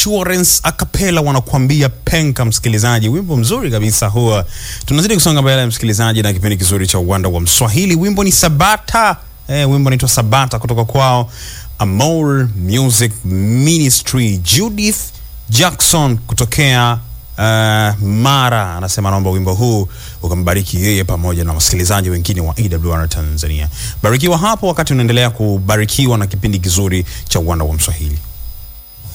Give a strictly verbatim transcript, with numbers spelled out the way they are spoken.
Assurance Acapella wanakuambia penka, msikilizaji. Wimbo mzuri kabisa huwa. Tunazidi kusonga mbele msikilizaji na kipindi kizuri cha Uwanda wa Mswahili. Wimbo ni Sabata. Eh, wimbo unaitwa Sabata kutoka kwao Amor Music Ministry. Judith Jackson kutokea uh, Mara anasema naomba wimbo huu ukambariki yeye pamoja na wasikilizaji wengine wa E W R Tanzania. Barikiwa hapo wakati unaendelea kubarikiwa na kipindi kizuri cha Uwanda wa Mswahili.